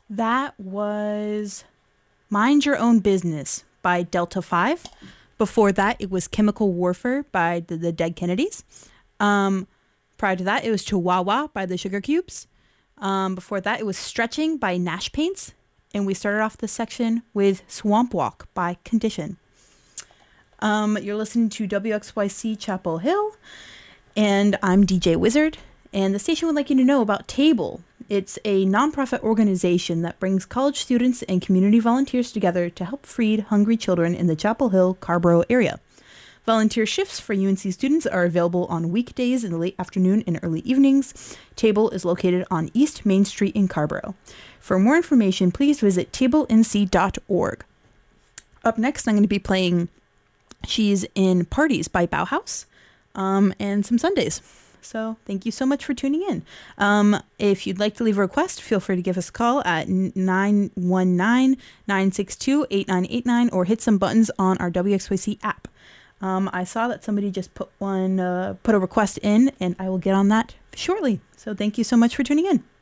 That was Mind Your Own Business by Delta 5. Before that, it was Chemical Warfare by the Dead Kennedys. Um, Prior to that, it was Chihuahua by the Sugar Cubes. Before that, it was Stretching by Nash Paints. And we started off this section with Swamp Walk by Condition. You're listening to WXYC Chapel Hill, and I'm DJ Wizard. And the station would like you to know about Table. It's a nonprofit organization that brings college students and community volunteers together to help feed hungry children in the Chapel Hill, Carborough area. Volunteer shifts for UNC students are available on weekdays in the late afternoon and early evenings. Table is located on East Main Street in Carborough. For more information, please visit tablenc.org. Up next, I'm going to be playing She's in Parties by Bauhaus, and some Sundays. So thank you so much for tuning in. If you'd like to leave a request, feel free to give us a call at 919-962-8989 or hit some buttons on our WXYC app. I saw that somebody just put a request in, and I will get on that shortly. So thank you so much for tuning in.